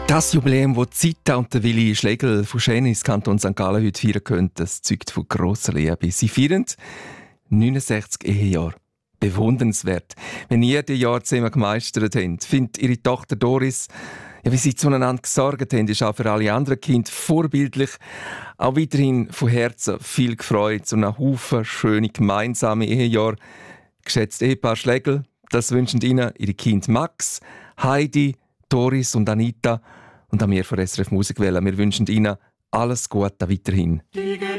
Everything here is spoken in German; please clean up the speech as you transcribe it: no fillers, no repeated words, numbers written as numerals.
Das Jubiläum, das Zita und der Willi Schlegel von Schenis Kanton St. Gallen heute feiern können, das zeugt von grosser Liebe. Sie feiern 69 Ehejahre. Bewundernswert. Wenn ihr die Jahre zusammen gemeistert habt, findet ihre Tochter Doris, ja, wie sie zueinander gesorgt haben, ist auch für alle anderen Kinder vorbildlich. Auch weiterhin von Herzen viel gefreut und ein Haufen schöne gemeinsame Ehejahre. Geschätzte Ehepaar Schlegel, das wünschen Ihnen ihre Kinder Max, Heidi, Doris und Anita und auch wir von SRF Musikwelle. Wir wünschen Ihnen alles Gute weiterhin.